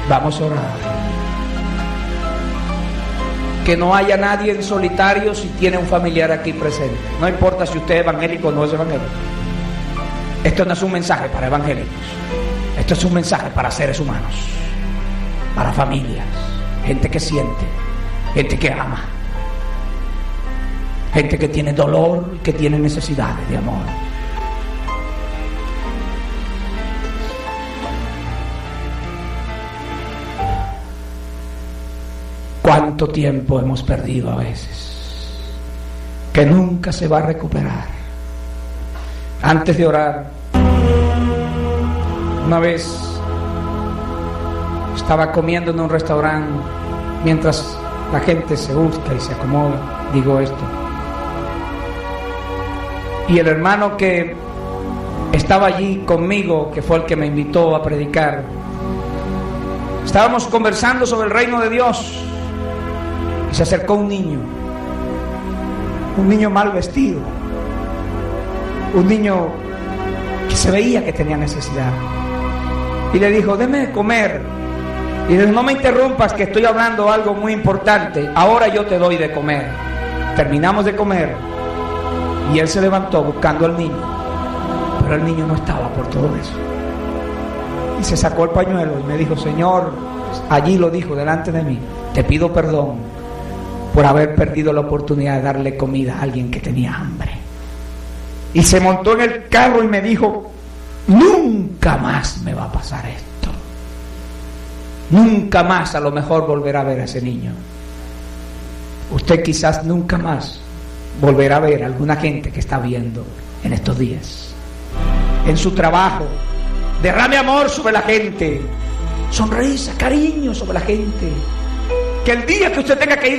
Vamos a orar. Que no haya nadie en solitario si tiene un familiar aquí presente. No importa si usted es evangélico o no es evangélico. Esto no es un mensaje para evangélicos. Esto es un mensaje para seres humanos, para familias, gente que siente, gente que ama, gente que tiene dolor y que tiene necesidades de amor. ¿Cuánto tiempo hemos perdido a veces? Que nunca se va a recuperar. Antes de orar, una vez estaba comiendo en un restaurante, mientras la gente se busca y se acomoda, digo esto, y el hermano que estaba allí conmigo, que fue el que me invitó a predicar, estábamos conversando sobre el reino de Dios, y se acercó un niño mal vestido, un niño que se veía que tenía necesidad, y le dijo: deme de comer. Y le dijo: no me interrumpas, que estoy hablando algo muy importante, ahora yo te doy de comer. Terminamos de comer y él se levantó buscando al niño, pero el niño no estaba por todo eso, y se sacó el pañuelo y me dijo: Señor, allí lo dijo delante de mí, te pido perdón por haber perdido la oportunidad de darle comida a alguien que tenía hambre. Y se montó en el carro y me dijo: nunca más me va a pasar esto, nunca más a lo mejor volverá a ver a ese niño. Usted quizás nunca más volverá a ver a alguna gente que está viendo en estos días, en su trabajo. Derrame amor sobre la gente, sonrisa, cariño sobre la gente, que el día que usted tenga que ir